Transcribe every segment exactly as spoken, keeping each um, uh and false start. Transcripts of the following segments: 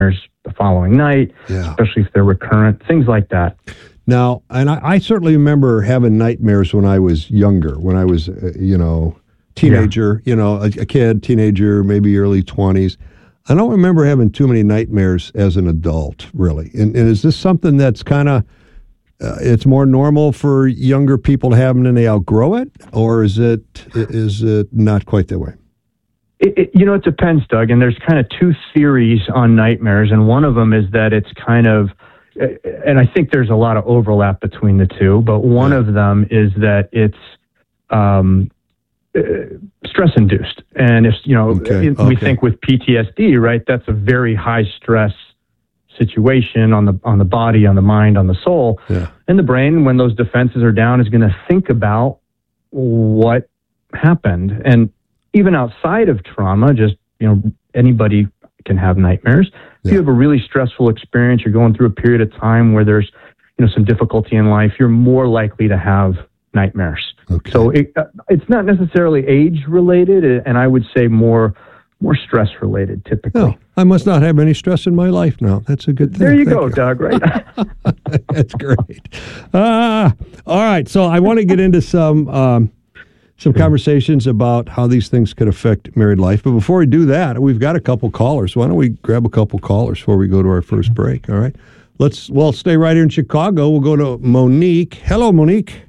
the following night, yeah. especially if they're recurrent, things like that. Now, and I, I certainly remember having nightmares when I was younger, when I was, uh, you know, teenager, yeah. you know, a, a kid, teenager, maybe early twenties. I don't remember having too many nightmares as an adult, really. And, and is this something that's kind of, uh, it's more normal for younger people to have them and they outgrow it? Or is it is it not quite that way? It, it, you know, it depends, Doug. And there's kind of two theories on nightmares. And one of them is that it's kind of, and I think there's a lot of overlap between the two, but one yeah. of them is that it's um, uh, stress-induced. And if, you know, okay. we okay. think with P T S D, right, that's a very high stress situation on the on the body, on the mind, on the soul. Yeah. And the brain, when those defenses are down, is going to think about what happened. And even outside of trauma, just, you know, anybody can have nightmares. If yeah. you have a really stressful experience, you're going through a period of time where there's, you know, some difficulty in life, you're more likely to have nightmares. Okay. So it, uh, it's not necessarily age related, and I would say more more stress related typically. Oh, I must not have any stress in my life now. That's a good thing. There you Thank go, you. Doug, right? That's great. Uh, all right, so I want to get into some um, some conversations about how these things could affect married life. But before we do that, we've got a couple callers. Why don't we grab a couple callers before we go to our first break, all right? Let's, well, stay right here in Chicago. We'll go to Monique. Hello, Monique.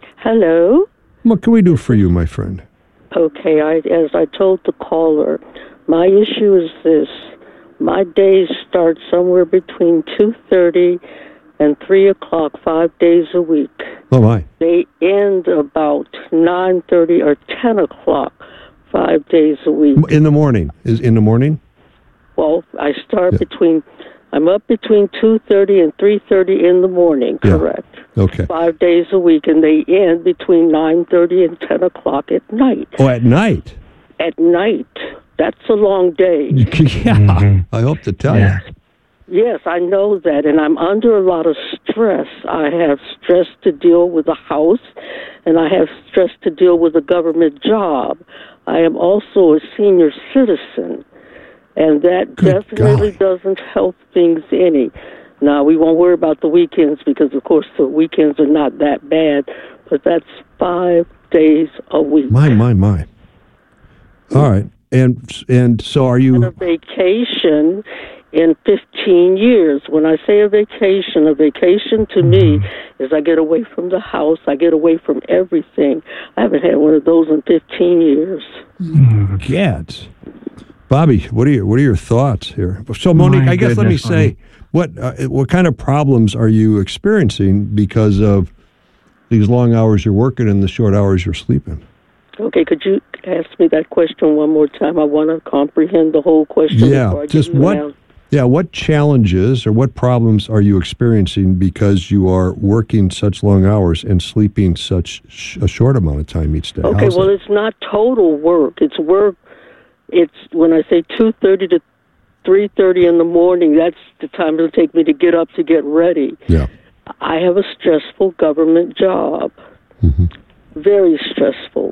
Hello. What can we do for you, my friend? Okay, I, as I told the caller, my issue is this. My days start somewhere between two thirty and three o'clock, five days a week. Oh, my. They end about nine thirty or ten o'clock, five days a week. In the morning? Is in the morning? Well, I start yeah. between, I'm up between two thirty and three thirty in the morning, correct? Yeah. Okay. Five days a week, and they end between nine thirty and ten o'clock at night. Oh, at night? At night. That's a long day. Yeah, mm-hmm. I hope to tell yeah. you. Yes, I know that, and I'm under a lot of stress. I have stress to deal with a house, and I have stress to deal with a government job. I am also a senior citizen, and that Good definitely golly. doesn't help things any. Now, we won't worry about the weekends because, of course, the weekends are not that bad, but that's five days a week. My, my, my. All right. And and so are you... On a vacation in fifteen years. When I say a vacation, a vacation to me is I get away from the house, I get away from everything. I haven't had one of those in fifteen years. Gad. Bobby, what are your what are your thoughts here? So Monique, My I guess goodness, let me say, Monique. what uh, what kind of problems are you experiencing because of these long hours you're working and the short hours you're sleeping? Okay, could you ask me that question one more time? I want to comprehend the whole question. Yeah, before I just give you what? an answer. Yeah, what challenges or what problems are you experiencing because you are working such long hours and sleeping such sh- a short amount of time each day? Okay, How's well, that? it's not total work. It's work. It's when I say two thirty to three thirty in the morning. That's the time it'll take me to get up to get ready. Yeah. I have a stressful government job. Mm-hmm. Very stressful.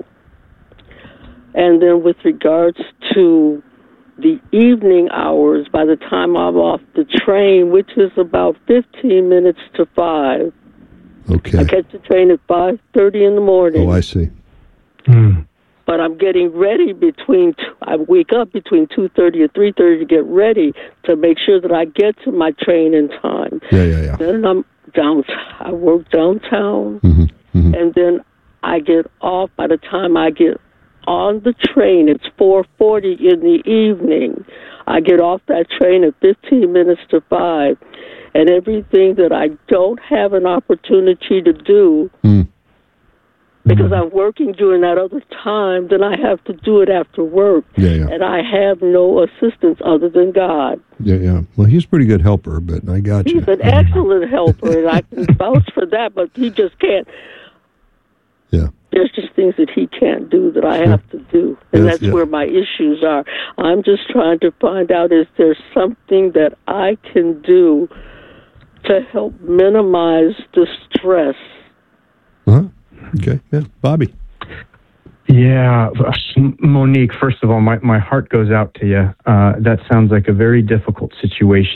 And then with regards to the evening hours, by the time I'm off the train, which is about fifteen minutes to five, Okay. I catch the train at five thirty in the morning. Oh, I see. Mm. But I'm getting ready between, two, I wake up between two thirty and three thirty to get ready to make sure that I get to my train in time. Yeah, yeah, yeah. Then I'm down, I work downtown, Mm-hmm. Mm-hmm. and then I get off. By the time I get on the train, it's four forty in the evening. I get off that train at fifteen minutes to five, and everything that I don't have an opportunity to do Mm. because I'm working during that other time, then I have to do it after work. Yeah, yeah. And I have no assistance other than God. Yeah, yeah. Well, he's a pretty good helper, but I got you. He's an excellent helper, and I can vouch for that, but he just can't. Yeah. There's just things that he can't do that I have to do, and Yes, that's yeah. where my issues are. I'm just trying to find out, is there something that I can do to help minimize the stress? Uh-huh. Okay. Yeah. Bobby. Yeah, Monique, first of all, my, my heart goes out to you. Uh, that sounds like a very difficult situation